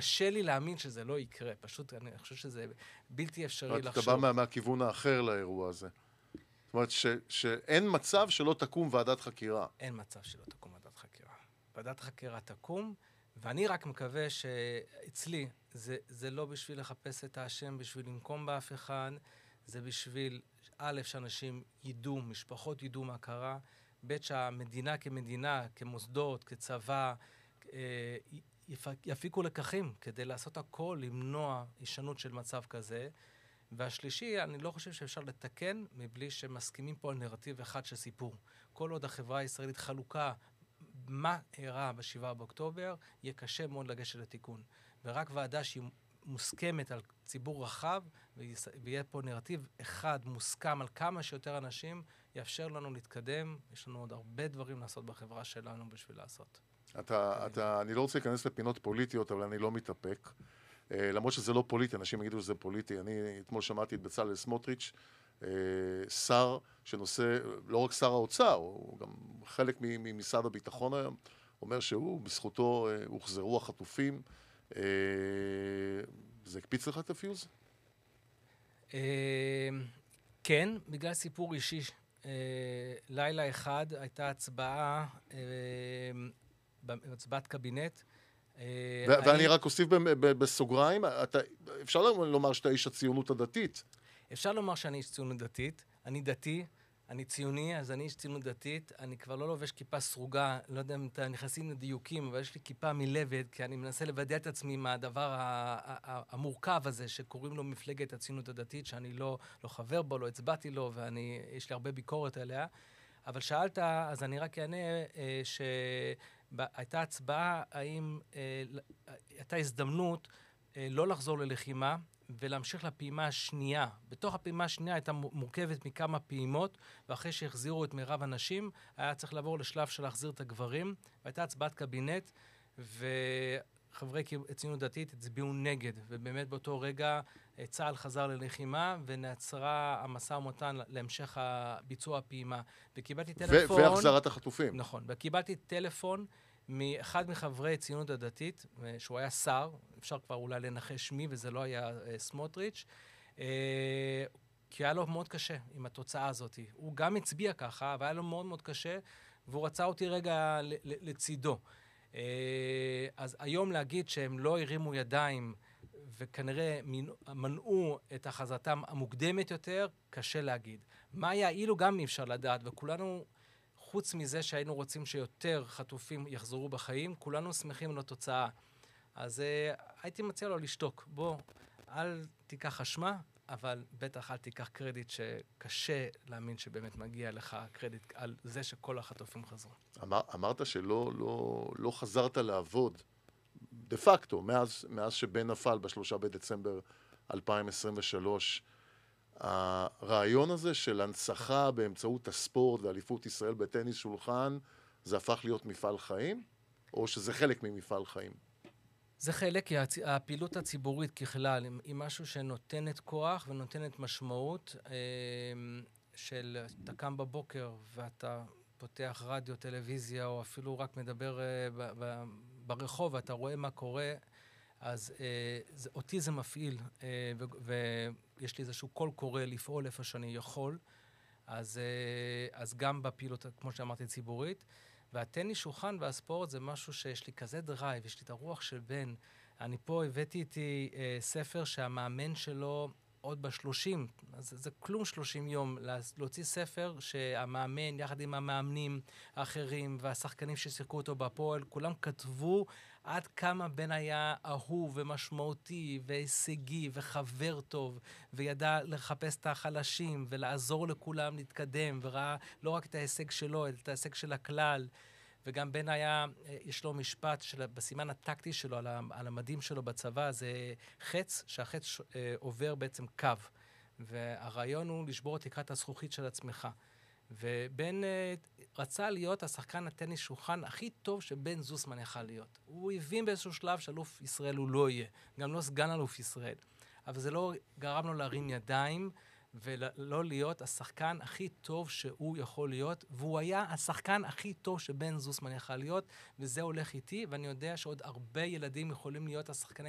קשה לי להאמין שזה לא יקרה. פשוט, אני חושב שזה בלתי אפשרי לחשוב. אתה בא מהכיוון האחר לאירוע הזה. זאת אומרת שאין מצב שלא תקום ועדת חקירה. אין מצב שלא תקום ועדת חקירה. ועדת חקירה תקום, ואני רק מקווה שאצלי, זה לא בשביל לחפש את האשם, בשביל לנקום באף אחד, זה בשביל, א', שאנשים ידעו, משפחות ידעו מה קרה, ב', שהמדינה כמדינה, כמוסדות, כצבא, יפיקו לקחים כדי לעשות הכל, למנוע הישנות של מצב כזה. והשלישי, אני לא חושב שאפשר לתקן מבלי שמסכימים פה על נרטיב אחד של סיפור. כל עוד החברה הישראלית חלוקה מה אירע ב7 באוקטובר, יהיה קשה מאוד לגשת לתיקון. ורק ועדה שהיא מוסכמת על ציבור רחב, ויהיה פה נרטיב אחד מוסכם על כמה שיותר אנשים, יאפשר לנו להתקדם. יש לנו עוד הרבה דברים לעשות בחברה שלנו בשביל לעשות. אני לא רוצה להיכנס לפינות פוליטיות, אבל אני לא מתאפק. למרות שזה לא פוליטי, אנשים יגידו שזה פוליטי. אני אתמול שמעתי את בצלאל סמוטריץ', שר שנושא, לא רק שר האוצר, הוא גם חלק ממשרד הביטחון היום, אומר שהוא, בזכותו הוחזרו החטופים. זה הקפיץ לך את הפיוז? כן, בגלל סיפור אישי. לילה אחד הייתה הצבעת קבינט. ואני רק אוסיף בסוגריים, אפשר לומר שאתה איש הציונות הדתית. אפשר לומר שאני איש ציונות דתית. אני דתי, אני ציוני, אז אני איש ציונות דתית. אני כבר לא לובש כיפה סרוגה, לא יודע אם אתם נכנסים לדיוקים, אבל יש לי כיפה מלבד, כי אני מנסה לוודא את עצמי מהדבר המורכב הזה, שקוראים לו מפלגת הציונות הדתית, שאני לא חבר בו, לא הצבעתי לו, ויש לי הרבה ביקורת עליה. אבל שאלת, אז אני רק אענה שהייתה הצבעה, האם הייתה הזדמנות לא לחזור ללחימה, ולהמשיך לפעימה השנייה. בתוך הפעימה השנייה הייתה מורכבת מכמה פעימות, ואחרי שהחזירו את מירב הנשים, היה צריך לעבור לשלב של להחזיר את הגברים, והייתה הצבעת קבינט, וחברי ציונות דתית הצביעו נגד, ובאמת באותו רגע צה"ל חזר ללחימה, ונעצרה המשא ומתן להמשך ביצוע הפעימה. וקיבלתי טלפון... והחזרת החטופים. נכון, וקיבלתי טלפון מאחד מחברי ציונות הדתית, שהוא היה שר, אפשר כבר אולי לנחש מי, וזה לא היה סמוטריץ', כי היה לו מאוד קשה עם התוצאה הזאת. הוא גם הצביע ככה, אבל היה לו מאוד מאוד קשה, והוא רצה אותי רגע לצידו. אז היום להגיד שהם לא הרימו ידיים, וכנראה מנעו את החזרתם המוקדמת יותר, קשה להגיד. מה היה אילו גם אי אפשר לדעת, וכולנו... חוץ מזה שהיינו רוצים שיותר חטופים יחזרו בחיים, כולנו שמחים על התוצאה. אז הייתי מציע לו לשתוק. בוא, אל תיקח אשמה, אבל בטח אל תיקח קרדיט שקשה להאמין שבאמת מגיע לך קרדיט על זה שכל החטופים חזרו. אמרת שלא חזרת לעבוד, דה פקטו, מאז שבן נפל ב3 בדצמבר 2023, הרעיון הזה של הנצחה באמצעות הספורט ואליפות ישראל בטניס שולחן, זה הפך להיות מפעל חיים? או שזה חלק ממפעל חיים? זה חלק, כי הפעילות הציבורית ככלל היא משהו שנותנת כוח ונותנת משמעות, של אתה קם בבוקר ואתה פותח רדיו, טלוויזיה, או אפילו רק מדבר ברחוב ואתה רואה מה קורה, אז אותי זה מפעיל, ויש לי איזשהו קול קורא לפעול איפה שאני יכול, אז גם בפעילות, כמו שאמרתי, ציבורית, והטניס שולחן והספורט זה משהו שיש לי כזה דרייב, יש לי את הרוח של בן. אני פה הבאתי איתי ספר שהמאמן שלו עוד ב-30, אז זה כלום 30 יום, להוציא ספר שהמאמן, יחד עם המאמנים האחרים והשחקנים ששיחקו אותו בפועל, כולם כתבו עד כמה בן היה אהוב ומשמעותי והישגי וחבר טוב, וידע לחפש את החלשים ולעזור לכולם להתקדם, וראה לא רק את ההישג שלו, אלא את ההישג של הכלל. וגם בן היה, יש לו משפט בסימן הטקטי שלו, על המדים שלו בצבא, זה חץ, שהחץ עובר בעצם קו. והרעיון הוא לשבור את תקרת הזכוכית של עצמך. ובן רצה להיות השחקן הטניס שולחן הכי טוב שבן זוסמן יכל להיות. הוא הבין באיזשהו שלב שאלוף ישראל הוא לא יהיה, גם לא סגן אלוף ישראל. אבל זה לא גרם לו להרים ידיים, ולא להיות השחקן הכי טוב שהוא יכול להיות, והוא היה השחקן הכי טוב שבן זוסמן יכל להיות, וזה הולך איתי, ואני יודע שעוד הרבה ילדים יכולים להיות השחקני